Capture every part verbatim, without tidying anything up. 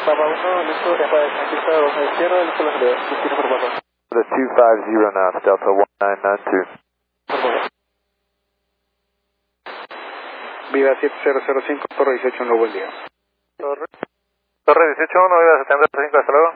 Papa uno, listo, para pista dos a la izquierda, listo la salida, destino por Papa. The two five zero knots, Delta one nine nine two. Por Papa. Viva siete cero cero cinco, Torre dieciocho uno, buen día. Torre. Torre dieciocho uno, Viva setenta cinco, hasta luego.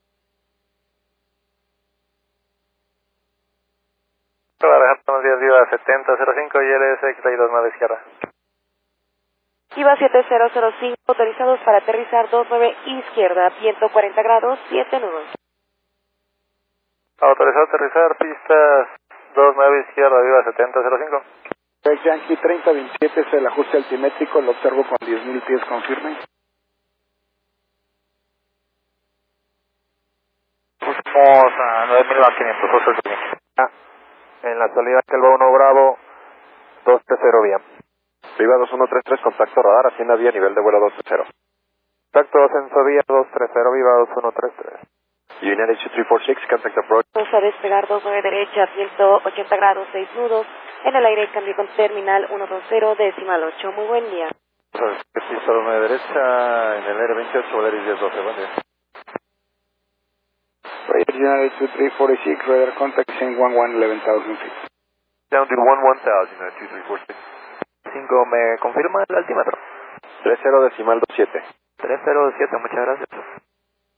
Buenos días, Viva setenta cero cinco y L S X dos nueve izquierda. Viva siete cero cero cinco, autorizados para aterrizar dos nueve izquierda, viento cuarenta grados, siete nudos. Autorizado a aterrizar, pistas dos nueve izquierda, Viva setenta cero cinco. Yankee treinta veintisiete es el ajuste altimétrico, lo observo con diez mil pies, confirme. Pusimos a nueve mil más quinientos, uso el Jimmy. Ah, en la salida Kelva uno Bravo, dos tres cero vía. Viva dos uno tres tres, contacto radar, hacienda vía, nivel de vuelo dos tres cero. Contacto ascenso vía dos tres cero, Viva dos uno tres tres. United H tres cuatro seis, contact approach. Vamos a despegar dos nueve derecha, ciento ochenta grados, seis nudos. En el aire, cambio con terminal ciento veinte, decimal ocho. Muy buen día. Pista dos nueve derecha, en el aire veintiocho, Valeris diez doce, buen día. United two three four six, radar contact saying one one eleven thousand feet. Down to one one thousand, United two three four six. cinco, ¿me confirma el altímetro? tres cero decimal dos siete. tres cero dos siete, muchas gracias.